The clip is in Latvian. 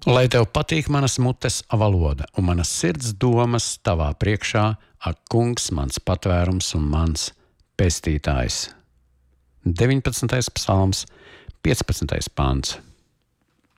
Lai tev patīk manas mutes valoda un manas sirds domas tavā priekšā, ak, kungs, mans patvērums un mans pestītājs. 19. psalms, 15. pāns.